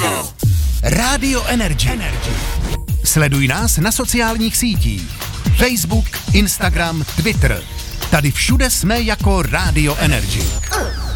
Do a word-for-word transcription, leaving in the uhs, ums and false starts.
video. Radio Energy. Energy. Sleduj nás na sociálních sítích. Facebook, Instagram, Twitter. Tady všude jsme jako Radio Energy.